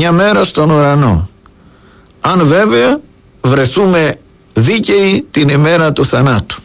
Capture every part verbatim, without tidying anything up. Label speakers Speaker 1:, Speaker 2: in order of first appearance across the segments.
Speaker 1: μια μέρα στον ουρανό, αν βέβαια βρεθούμε δίκαιοι την ημέρα του θανάτου.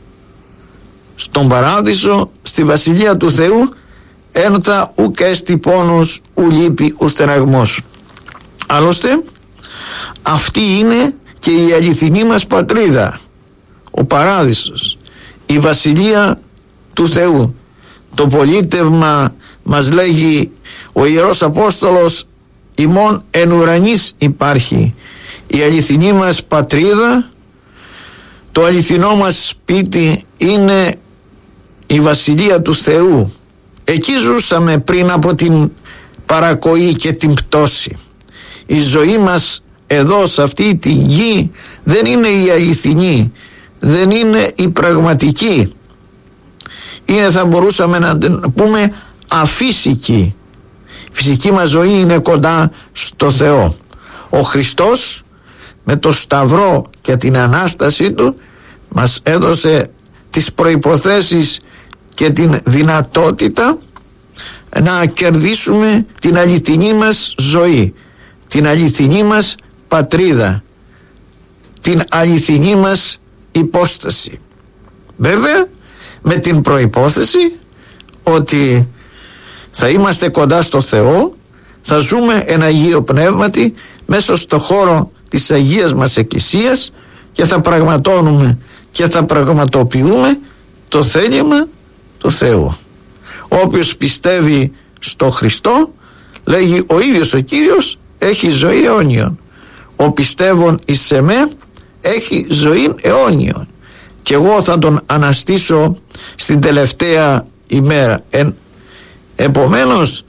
Speaker 1: Στον παράδεισο, στη βασιλεία του Θεού, ένθα ουκ έστι πόνος, ου λύπη, ου στεναγμός. Άλλωστε αυτή είναι και η αληθινή μας πατρίδα, ο παράδεισος, η βασιλεία του Θεού. Το πολίτευμα μας λέγει ο Ιερός Απόστολος, ημών εν ουρανής υπάρχει. Η αληθινή μας πατρίδα, το αληθινό μας σπίτι είναι η βασιλεία του Θεού. Εκεί ζούσαμε πριν από την παρακοή και την πτώση. Η ζωή μας εδώ σε αυτή τη γη δεν είναι η αληθινή, δεν είναι η πραγματική. Είναι, θα μπορούσαμε να πούμε, αφύσικη. Η φυσική μας ζωή είναι κοντά στο Θεό. Ο Χριστός με το Σταυρό και την Ανάστασή Του μας έδωσε τις προϋποθέσεις και την δυνατότητα να κερδίσουμε την αληθινή μας ζωή, την αληθινή μας πατρίδα, την αληθινή μας υπόσταση. Βέβαια με την προϋπόθεση ότι θα είμαστε κοντά στο Θεό, θα ζούμε εν Αγίο Πνεύματι μέσα στο χώρο της Αγίας μας Εκκλησίας και θα πραγματώνουμε και θα πραγματοποιούμε το θέλημα του Θεού. Όποιος πιστεύει στο Χριστό, λέγει ο ίδιος ο Κύριος, έχει ζωή αιώνιον. Ο πιστεύων εις εμέ έχει ζωή αιώνιον και εγώ θα τον αναστήσω στην τελευταία ημέρα. Εν, επομένως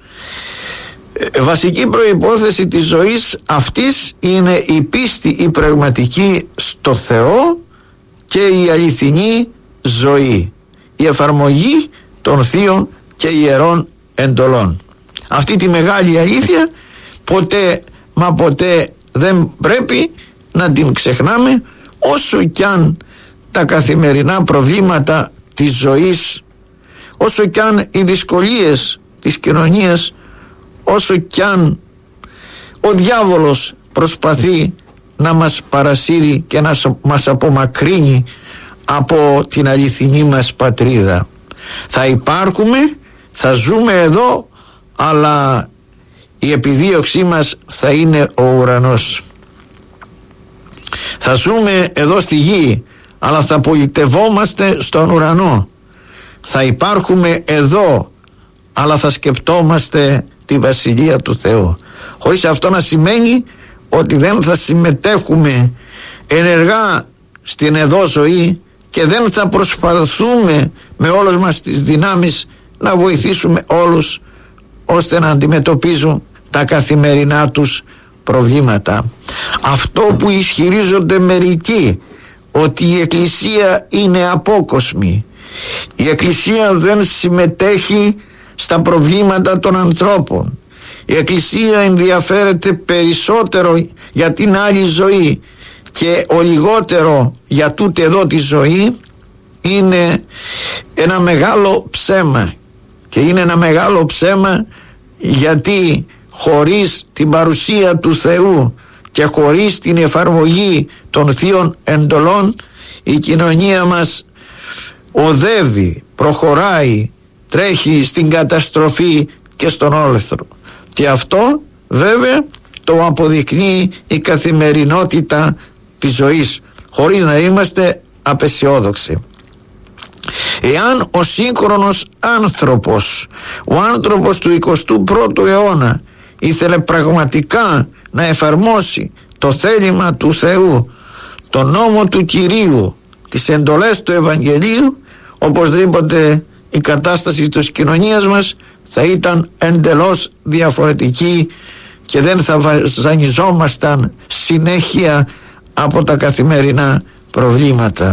Speaker 1: βασική προϋπόθεση της ζωής αυτής είναι η πίστη η πραγματική στο Θεό και η αληθινή ζωή, η εφαρμογή των θείων και ιερών εντολών. Αυτή τη μεγάλη αλήθεια ποτέ μα ποτέ δεν πρέπει να την ξεχνάμε, όσο κι αν τα καθημερινά προβλήματα της ζωής, όσο κι αν οι δυσκολίες της κοινωνίας, όσο κι αν ο διάβολος προσπαθεί να μας παρασύρει και να μας απομακρύνει από την αληθινή μας πατρίδα. Θα υπάρχουμε, θα ζούμε εδώ, αλλά η επιδίωξή μας θα είναι ο ουρανός. Θα ζούμε εδώ στη γη, αλλά θα πολιτευόμαστε στον ουρανό. Θα υπάρχουμε εδώ, αλλά θα σκεπτόμαστε τη βασιλεία του Θεού. Χωρίς αυτό να σημαίνει ότι δεν θα συμμετέχουμε ενεργά στην εδώ ζωή και δεν θα προσπαθούμε με όλες μας τις δυνάμεις να βοηθήσουμε όλους ώστε να αντιμετωπίζουν τα καθημερινά τους προβλήματα. Αυτό που ισχυρίζονται μερικοί, ότι η Εκκλησία είναι απόκοσμη, η Εκκλησία δεν συμμετέχει στα προβλήματα των ανθρώπων, η Εκκλησία ενδιαφέρεται περισσότερο για την άλλη ζωή και ο λιγότερο για τούτη εδώ τη ζωή, είναι ένα μεγάλο ψέμα. Και είναι ένα μεγάλο ψέμα γιατί χωρίς την παρουσία του Θεού και χωρίς την εφαρμογή των θείων εντολών, η κοινωνία μας οδεύει, προχωράει, τρέχει στην καταστροφή και στον όλεθρο. Και αυτό βέβαια το αποδεικνύει η καθημερινότητα της ζωής, χωρίς να είμαστε απεσιόδοξοι. Εάν ο σύγχρονος άνθρωπος, ο άνθρωπος του εικοστού πρώτου αιώνα, ήθελε πραγματικά να εφαρμόσει το θέλημα του Θεού, το νόμο του Κυρίου, τις εντολές του Ευαγγελίου, οπωσδήποτε η κατάσταση της κοινωνίας μας θα ήταν εντελώς διαφορετική και δεν θα βασανιζόμασταν συνέχεια από τα καθημερινά προβλήματα.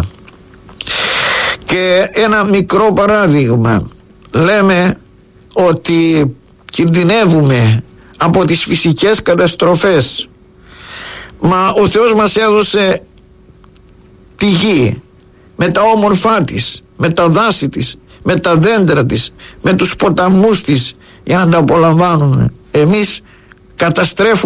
Speaker 1: Και ένα μικρό παράδειγμα, λέμε ότι κινδυνεύουμε από τις φυσικές καταστροφές, μα ο Θεός μας έδωσε τη γη με τα όμορφά της, με τα δάση της, με τα δέντρα της, με τους ποταμούς της, για να τα απολαμβάνουμε. Εμείς καταστρέφουμε